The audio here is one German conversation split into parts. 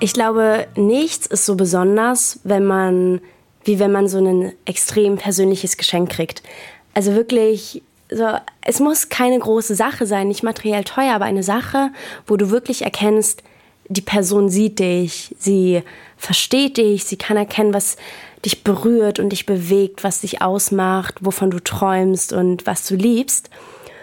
Ich glaube, nichts ist so besonders, wie wenn man so ein extrem persönliches Geschenk kriegt. Also wirklich, so, es muss keine große Sache sein, nicht materiell teuer, aber eine Sache, wo du wirklich erkennst, die Person sieht dich, sie versteht dich, sie kann erkennen, was dich berührt und dich bewegt, was dich ausmacht, wovon du träumst und was du liebst.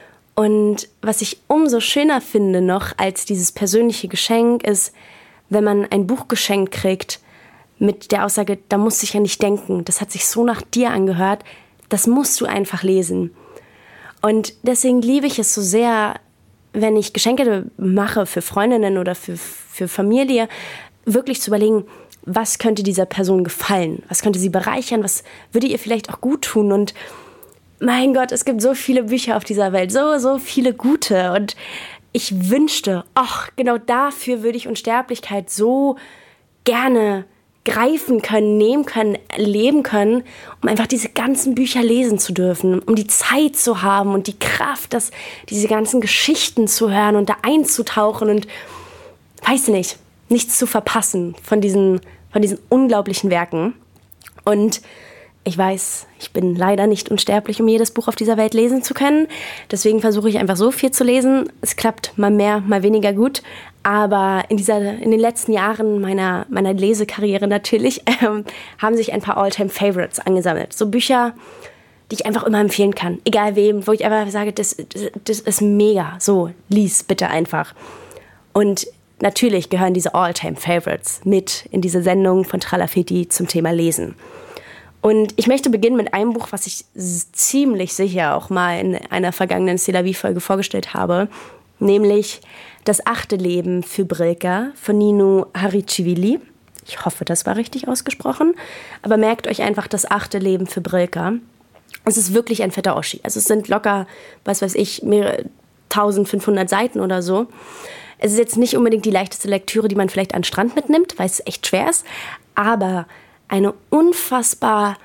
Und was ich umso schöner finde noch als dieses persönliche Geschenk ist, wenn man ein Buch geschenkt kriegt mit der Aussage, da musst du ja nicht denken, das hat sich so nach dir angehört, das musst du einfach lesen. Und deswegen liebe ich es so sehr, wenn ich Geschenke mache für Freundinnen oder für Familie, wirklich zu überlegen, was könnte dieser Person gefallen, was könnte sie bereichern, was würde ihr vielleicht auch gut tun. Und mein Gott, es gibt so viele Bücher auf dieser Welt, so viele gute. Und ich wünschte, genau dafür würde ich Unsterblichkeit so gerne greifen können, nehmen können, leben können, um einfach diese ganzen Bücher lesen zu dürfen, um die Zeit zu haben und die Kraft, diese ganzen Geschichten zu hören und da einzutauchen und, weiß nicht, nichts zu verpassen von diesen unglaublichen Werken. Und ich weiß, ich bin leider nicht unsterblich, um jedes Buch auf dieser Welt lesen zu können. Deswegen versuche ich einfach so viel zu lesen. Es klappt mal mehr, mal weniger gut. Aber in den letzten Jahren meiner Lesekarriere natürlich haben sich ein paar All-Time-Favorites angesammelt. So Bücher, die ich einfach immer empfehlen kann. Egal wem, wo ich einfach sage, das ist mega. So, lies bitte einfach. Und natürlich gehören diese All-Time-Favorites mit in diese Sendung von Tralafiti zum Thema Lesen. Und ich möchte beginnen mit einem Buch, was ich ziemlich sicher auch mal in einer vergangenen C'est la vie-Folge vorgestellt habe, nämlich Das 8. Leben für Brilka von Nino Haricivili. Ich hoffe, das war richtig ausgesprochen. Aber merkt euch einfach Das 8. Leben für Brilka. Es ist wirklich ein fetter Oschi. Also es sind locker, mehrere 1500 Seiten oder so. Es ist jetzt nicht unbedingt die leichteste Lektüre, die man vielleicht an den Strand mitnimmt, weil es echt schwer ist. Aber eine unfassbar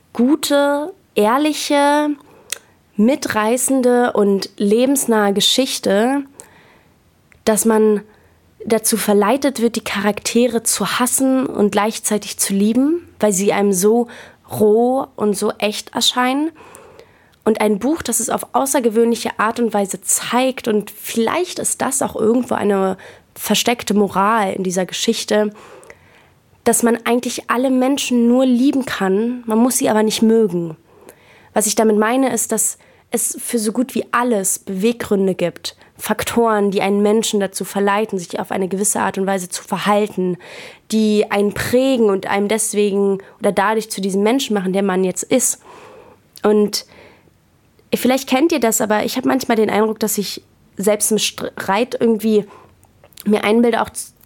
gute, ehrliche, mitreißende und lebensnahe Geschichte, dass man dazu verleitet wird, die Charaktere zu hassen und gleichzeitig zu lieben, weil sie einem so roh und so echt erscheinen. Und ein Buch, das es auf außergewöhnliche Art und Weise zeigt, und vielleicht ist das auch irgendwo eine versteckte Moral in dieser Geschichte, dass man eigentlich alle Menschen nur lieben kann, man muss sie aber nicht mögen. Was ich damit meine, ist, dass es für so gut wie alles Beweggründe gibt, Faktoren, die einen Menschen dazu verleiten, sich auf eine gewisse Art und Weise zu verhalten, die einen prägen und einem deswegen oder dadurch zu diesem Menschen machen, der man jetzt ist. Und vielleicht kennt ihr das, aber ich habe manchmal den Eindruck, dass ich selbst im Streit irgendwie mir einbilde, auch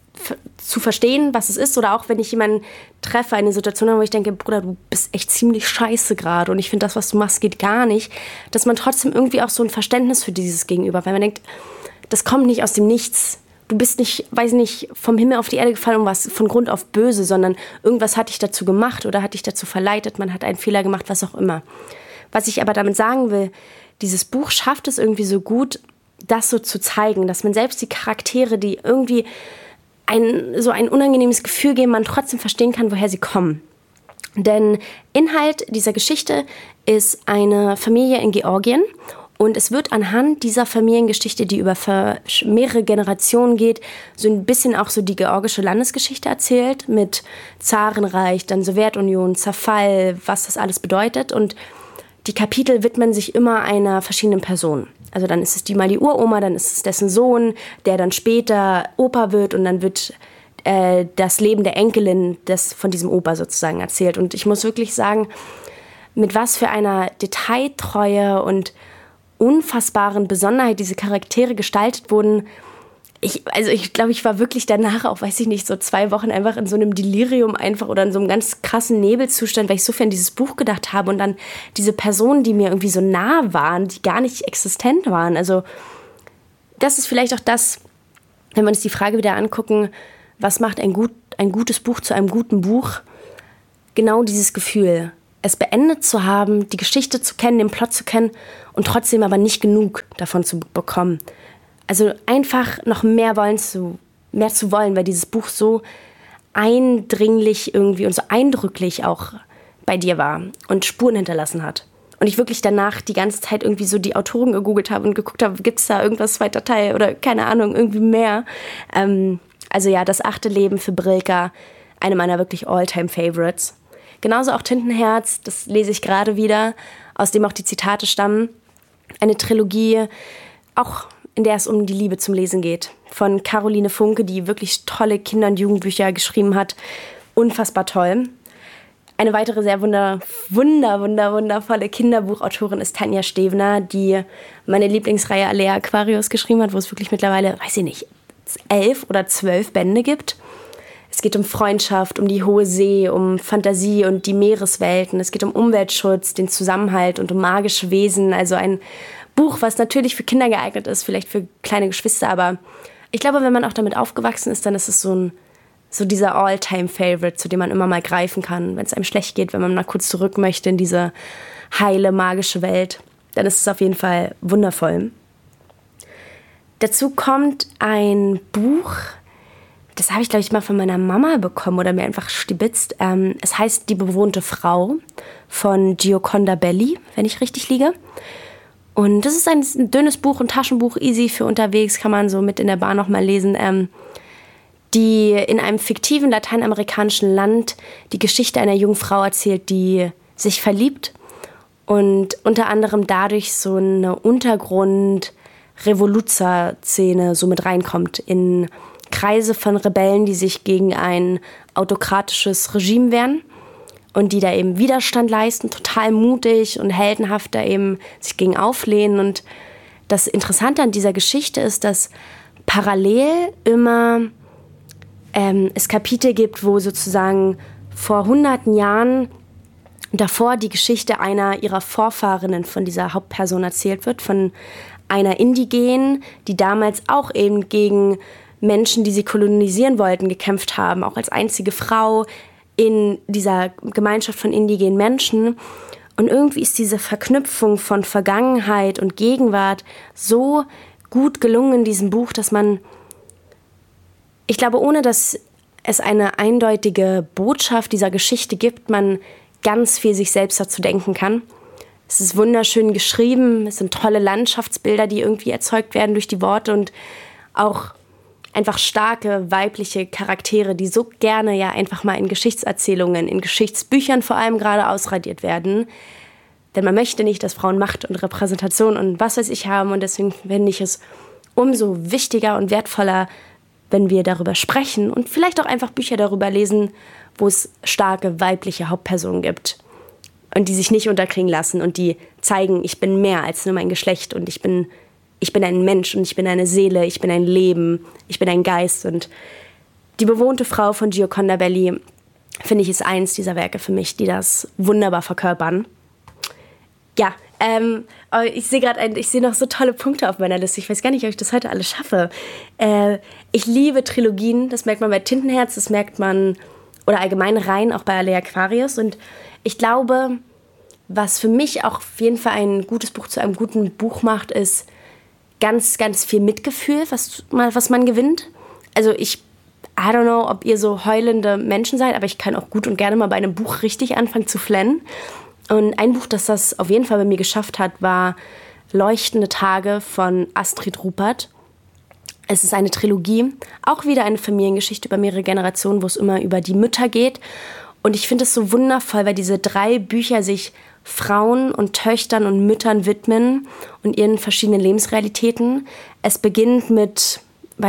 zu verstehen, was es ist, oder auch wenn ich jemanden treffe, eine Situation habe, wo ich denke, Bruder, du bist echt ziemlich scheiße gerade und ich finde, das, was du machst, geht gar nicht, dass man trotzdem irgendwie auch so ein Verständnis für dieses Gegenüber, weil man denkt, das kommt nicht aus dem Nichts. Du bist nicht, vom Himmel auf die Erde gefallen und warst von Grund auf böse, sondern irgendwas hat dich dazu gemacht oder hat dich dazu verleitet, man hat einen Fehler gemacht, was auch immer. Was ich aber damit sagen will, dieses Buch schafft es irgendwie so gut, das so zu zeigen, dass man selbst die Charaktere, die irgendwie ein unangenehmes Gefühl geben, man trotzdem verstehen kann, woher sie kommen. Denn Inhalt dieser Geschichte ist eine Familie in Georgien und es wird anhand dieser Familiengeschichte, die über mehrere Generationen geht, so ein bisschen auch so die georgische Landesgeschichte erzählt mit Zarenreich, dann Sowjetunion, Zerfall, was das alles bedeutet, und die Kapitel widmen sich immer einer verschiedenen Person. Also dann ist es mal die Uroma, dann ist es dessen Sohn, der dann später Opa wird, und dann wird das Leben der Enkelin von diesem Opa sozusagen erzählt. Und ich muss wirklich sagen, mit was für einer Detailtreue und unfassbaren Besonderheit diese Charaktere gestaltet wurden. Ich glaube, ich war wirklich danach auch, so 2 Wochen einfach in so einem Delirium einfach oder in so einem ganz krassen Nebelzustand, weil ich so viel an dieses Buch gedacht habe und dann diese Personen, die mir irgendwie so nah waren, die gar nicht existent waren. Also das ist vielleicht auch das, wenn wir uns die Frage wieder angucken, was macht ein gutes Buch zu einem guten Buch? Genau dieses Gefühl, es beendet zu haben, die Geschichte zu kennen, den Plot zu kennen und trotzdem aber nicht genug davon zu bekommen. Also einfach noch mehr zu wollen, weil dieses Buch so eindringlich irgendwie und so eindrücklich auch bei dir war und Spuren hinterlassen hat. Und ich wirklich danach die ganze Zeit irgendwie so die Autoren gegoogelt habe und geguckt habe, gibt es da irgendwas zweiter Teil oder keine Ahnung, irgendwie mehr. Also ja, das 8. Leben für Brilka, eine meiner wirklich All-Time-Favorites. Genauso auch Tintenherz, das lese ich gerade wieder, aus dem auch die Zitate stammen. Eine Trilogie, auch in der es um die Liebe zum Lesen geht. Von Caroline Funke, die wirklich tolle Kinder- und Jugendbücher geschrieben hat. Unfassbar toll. Eine weitere sehr wundervolle Kinderbuchautorin ist Tanja Stevener, die meine Lieblingsreihe Alea Aquarius geschrieben hat, wo es wirklich mittlerweile, 11 oder 12 Bände gibt. Es geht um Freundschaft, um die hohe See, um Fantasie und die Meereswelten. Es geht um Umweltschutz, den Zusammenhalt und um magische Wesen. Also ein Buch, was natürlich für Kinder geeignet ist, vielleicht für kleine Geschwister. Aber ich glaube, wenn man auch damit aufgewachsen ist, dann ist es so dieser All-Time-Favorite, zu dem man immer mal greifen kann, wenn es einem schlecht geht, wenn man mal kurz zurück möchte in diese heile, magische Welt. Dann ist es auf jeden Fall wundervoll. Dazu kommt ein Buch, das habe ich, glaube ich, mal von meiner Mama bekommen oder mir einfach stibitzt. Es heißt Die bewohnte Frau von Gioconda Belli, wenn ich richtig liege. Und das ist ein dünnes Buch, ein Taschenbuch, easy für unterwegs, kann man so mit in der Bahn noch mal lesen, die in einem fiktiven lateinamerikanischen Land die Geschichte einer jungen Frau erzählt, die sich verliebt und unter anderem dadurch so eine Untergrund-Revoluzer-Szene so mit reinkommt in Kreise von Rebellen, die sich gegen ein autokratisches Regime wehren und die da eben Widerstand leisten, total mutig und heldenhaft da eben sich gegen auflehnen. Und das Interessante an dieser Geschichte ist, dass parallel immer es Kapitel gibt, wo sozusagen vor hunderten Jahren davor die Geschichte einer ihrer Vorfahrinnen von dieser Hauptperson erzählt wird, von einer Indigenen, die damals auch eben gegen Menschen, die sie kolonisieren wollten, gekämpft haben, auch als einzige Frau in dieser Gemeinschaft von indigenen Menschen. Und irgendwie ist diese Verknüpfung von Vergangenheit und Gegenwart so gut gelungen in diesem Buch, dass man, ich glaube, ohne dass es eine eindeutige Botschaft dieser Geschichte gibt, man ganz viel sich selbst dazu denken kann. Es ist wunderschön geschrieben, es sind tolle Landschaftsbilder, die irgendwie erzeugt werden durch die Worte und auch einfach starke weibliche Charaktere, die so gerne ja einfach mal in Geschichtserzählungen, in Geschichtsbüchern vor allem gerade ausradiert werden. Denn man möchte nicht, dass Frauen Macht und Repräsentation und was weiß ich haben. Und deswegen finde ich es umso wichtiger und wertvoller, wenn wir darüber sprechen und vielleicht auch einfach Bücher darüber lesen, wo es starke weibliche Hauptpersonen gibt. Und die sich nicht unterkriegen lassen und die zeigen, ich bin mehr als nur mein Geschlecht und ich bin ein Mensch und ich bin eine Seele, ich bin ein Leben, ich bin ein Geist. Und Die bewohnte Frau von Gioconda Belli, finde ich, ist eins dieser Werke für mich, die das wunderbar verkörpern. Ja, ich sehe noch so tolle Punkte auf meiner Liste. Ich weiß gar nicht, ob ich das heute alles schaffe. Ich liebe Trilogien, das merkt man bei Tintenherz, das merkt man, oder allgemein rein, auch bei Alea Aquarius. Und ich glaube, was für mich auch auf jeden Fall ein gutes Buch zu einem guten Buch macht, ist ganz, ganz viel Mitgefühl, was man gewinnt. Also I don't know, ob ihr so heulende Menschen seid, aber ich kann auch gut und gerne mal bei einem Buch richtig anfangen zu flennen. Und ein Buch, das das auf jeden Fall bei mir geschafft hat, war Leuchtende Tage von Astrid Ruppert. Es ist eine Trilogie, auch wieder eine Familiengeschichte über mehrere Generationen, wo es immer über die Mütter geht. Und ich finde es so wundervoll, weil diese 3 Bücher sich Frauen und Töchtern und Müttern widmen und ihren verschiedenen Lebensrealitäten. Es beginnt mit,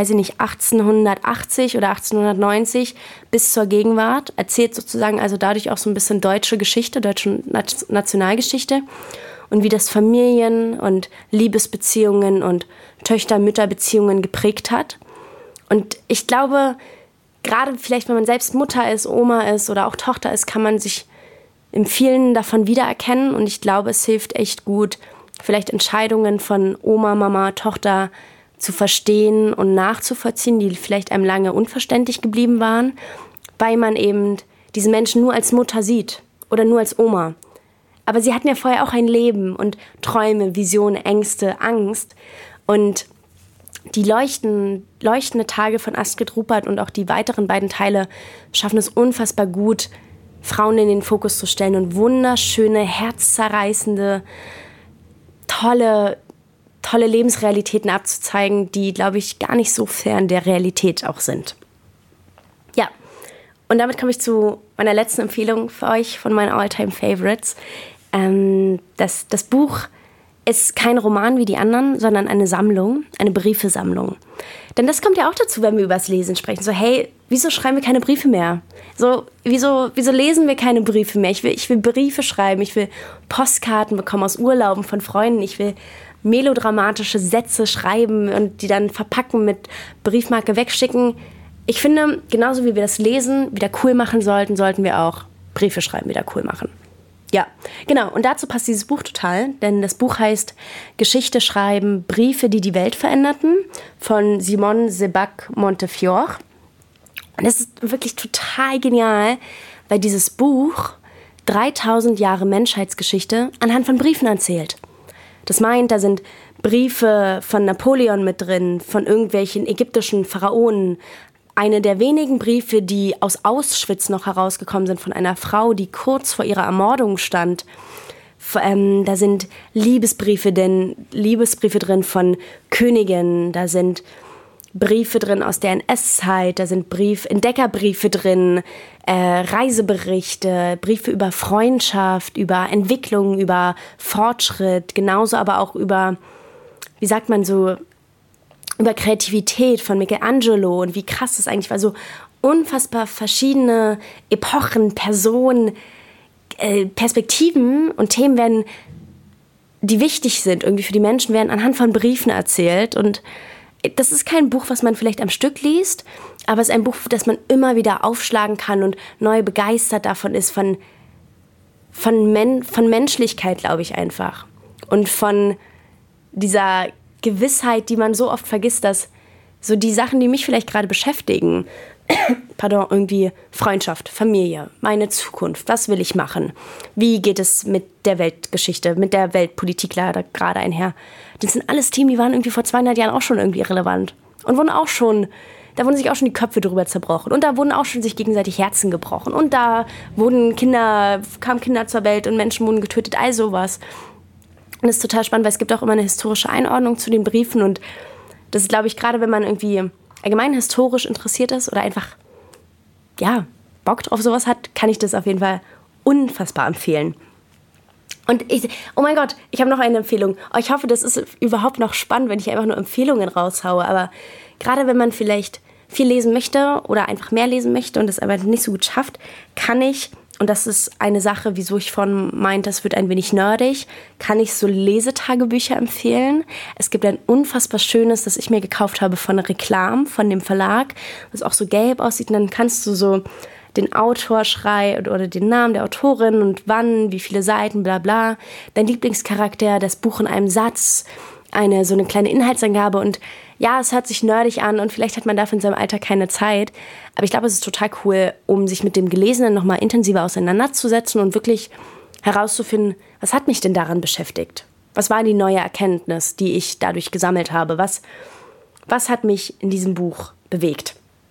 1880 oder 1890 bis zur Gegenwart, erzählt sozusagen also dadurch auch so ein bisschen deutsche Geschichte, deutsche Nationalgeschichte und wie das Familien- und Liebesbeziehungen und Töchter-Mütter-Beziehungen geprägt hat. Und ich glaube, gerade vielleicht, wenn man selbst Mutter ist, Oma ist oder auch Tochter ist, kann man sich in vielen davon wiedererkennen. Und ich glaube, es hilft echt gut, vielleicht Entscheidungen von Oma, Mama, Tochter zu verstehen und nachzuvollziehen, die vielleicht einem lange unverständlich geblieben waren, weil man eben diese Menschen nur als Mutter sieht oder nur als Oma. Aber sie hatten ja vorher auch ein Leben und Träume, Visionen, Ängste, Angst. Und Die leuchtende Tage von Astrid Rupert und auch die weiteren beiden Teile schaffen es unfassbar gut, Frauen in den Fokus zu stellen und wunderschöne, herzzerreißende, tolle Lebensrealitäten abzuzeigen, die, glaube ich, gar nicht so fern der Realität auch sind. Ja, und damit komme ich zu meiner letzten Empfehlung für euch von meinen All-Time-Favorites. Das Buch ist kein Roman wie die anderen, sondern eine Sammlung, eine Briefesammlung. Denn das kommt ja auch dazu, wenn wir über das Lesen sprechen. So, hey, wieso schreiben wir keine Briefe mehr? So, wieso lesen wir keine Briefe mehr? Ich will Briefe schreiben, ich will Postkarten bekommen aus Urlauben von Freunden, ich will melodramatische Sätze schreiben und die dann verpacken, mit Briefmarke wegschicken. Ich finde, genauso wie wir das Lesen wieder cool machen sollten wir auch Briefe schreiben wieder cool machen. Ja, genau. Und dazu passt dieses Buch total, denn das Buch heißt Geschichte schreiben, Briefe, die die Welt veränderten, von Simone Sebag-Montefiore. Und es ist wirklich total genial, weil dieses Buch 3000 Jahre Menschheitsgeschichte anhand von Briefen erzählt. Das meint, da sind Briefe von Napoleon mit drin, von irgendwelchen ägyptischen Pharaonen. Eine der wenigen Briefe, die aus Auschwitz noch herausgekommen sind, von einer Frau, die kurz vor ihrer Ermordung stand. Da sind Liebesbriefe drin von Königen, da sind Briefe drin aus der NS-Zeit, da sind Entdeckerbriefe drin, Reiseberichte, Briefe über Freundschaft, über Entwicklung, über Fortschritt, genauso aber auch über, wie sagt man so, über Kreativität von Michelangelo und wie krass das eigentlich war. So unfassbar verschiedene Epochen, Personen, Perspektiven und Themen die wichtig sind irgendwie für die Menschen, werden anhand von Briefen erzählt. Und das ist kein Buch, was man vielleicht am Stück liest, aber es ist ein Buch, das man immer wieder aufschlagen kann und neu begeistert davon ist, von Menschlichkeit, glaube ich, einfach. Und von dieser Gewissheit, die man so oft vergisst, dass so die Sachen, die mich vielleicht gerade beschäftigen, irgendwie Freundschaft, Familie, meine Zukunft, was will ich machen? Wie geht es mit der Weltgeschichte, mit der Weltpolitik leider gerade einher? Das sind alles Themen, die waren irgendwie vor 200 Jahren auch schon irgendwie irrelevant und da wurden sich auch schon die Köpfe drüber zerbrochen und da wurden auch schon sich gegenseitig Herzen gebrochen und da kamen Kinder zur Welt und Menschen wurden getötet, all sowas. Und das ist total spannend, weil es gibt auch immer eine historische Einordnung zu den Briefen und das ist, glaube ich, gerade wenn man irgendwie allgemein historisch interessiert ist oder einfach, ja, Bock drauf sowas hat, kann ich das auf jeden Fall unfassbar empfehlen. Und oh mein Gott, ich habe noch eine Empfehlung. Oh, ich hoffe, das ist überhaupt noch spannend, wenn ich einfach nur Empfehlungen raushaue, aber gerade wenn man vielleicht viel lesen möchte oder einfach mehr lesen möchte und es aber nicht so gut schafft, kann ich, und das ist eine Sache, wieso ich vorhin meinte, das wird ein wenig nerdig, kann ich so Lesetagebücher empfehlen. Es gibt ein unfassbar schönes, das ich mir gekauft habe von Reklam, von dem Verlag, was auch so gelb aussieht. Und dann kannst du so den Autor schreiben oder den Namen der Autorin und wann, wie viele Seiten, bla bla. Dein Lieblingscharakter, das Buch in einem Satz, so eine kleine Inhaltsangabe. Und ja, es hört sich nerdig an und vielleicht hat man dafür in seinem Alter keine Zeit. Aber ich glaube, es ist total cool, um sich mit dem Gelesenen nochmal intensiver auseinanderzusetzen und wirklich herauszufinden, was hat mich denn daran beschäftigt? Was war die neue Erkenntnis, die ich dadurch gesammelt habe? Was hat mich in diesem Buch bewegt?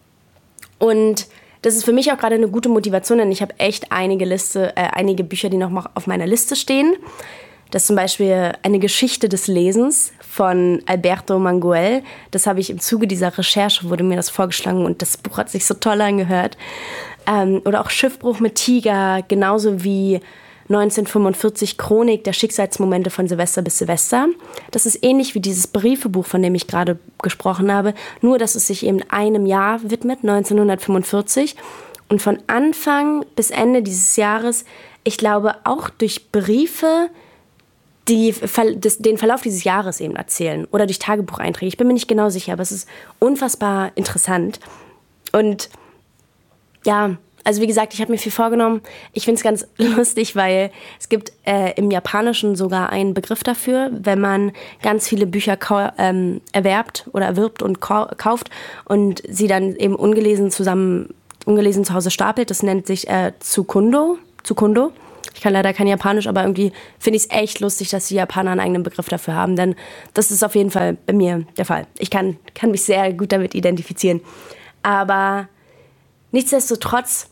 Und das ist für mich auch gerade eine gute Motivation, denn ich habe echt einige Bücher, die noch mal auf meiner Liste stehen. Das ist zum Beispiel eine Geschichte des Lesens von Alberto Manguel. Das habe ich im Zuge dieser Recherche, wurde mir das vorgeschlagen und das Buch hat sich so toll angehört. Oder auch Schiffbruch mit Tiger, genauso wie 1945 Chronik der Schicksalsmomente von Silvester bis Silvester. Das ist ähnlich wie dieses Briefebuch, von dem ich gerade gesprochen habe, nur dass es sich eben einem Jahr widmet, 1945. Und von Anfang bis Ende dieses Jahres, ich glaube auch durch Briefe, die den Verlauf dieses Jahres eben erzählen oder durch Tagebucheinträge. Ich bin mir nicht genau sicher, aber es ist unfassbar interessant. Und ja, also wie gesagt, ich habe mir viel vorgenommen. Ich finde es ganz lustig, weil es gibt im Japanischen sogar einen Begriff dafür, wenn man ganz viele Bücher erwirbt und kauft und sie dann eben ungelesen zu Hause stapelt. Das nennt sich Tsukundo. Ich kann leider kein Japanisch, aber irgendwie finde ich es echt lustig, dass die Japaner einen eigenen Begriff dafür haben, denn das ist auf jeden Fall bei mir der Fall. Ich kann mich sehr gut damit identifizieren. Aber nichtsdestotrotz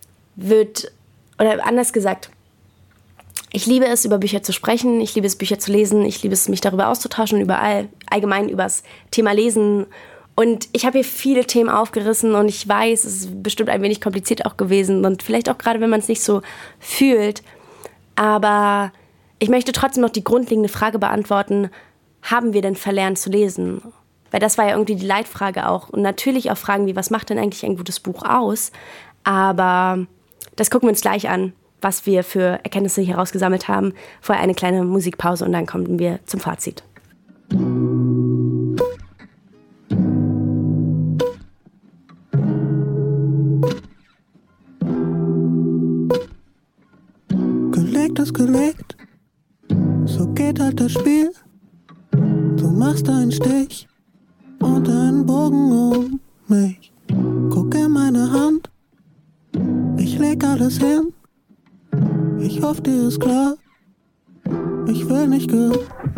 oder anders gesagt, ich liebe es, über Bücher zu sprechen, ich liebe es, Bücher zu lesen, ich liebe es, mich darüber auszutauschen, allgemein über das Thema Lesen. Und ich habe hier viele Themen aufgerissen und ich weiß, es ist bestimmt ein wenig kompliziert auch gewesen und vielleicht auch gerade, wenn man es nicht so fühlt. Aber ich möchte trotzdem noch die grundlegende Frage beantworten, haben wir denn verlernt zu lesen? Weil das war ja irgendwie die Leitfrage auch. Und natürlich auch Fragen wie, was macht denn eigentlich ein gutes Buch aus? Aber das gucken wir uns gleich an, was wir für Erkenntnisse hier rausgesammelt haben. Vorher eine kleine Musikpause und dann kommen wir zum Fazit. Gelegt ist gelegt, so geht halt das Spiel. Du machst einen Stich und einen Bogen um mich. Guck in meine Hand, ich leg alles hin. Ich hoffe, dir ist klar, ich will nicht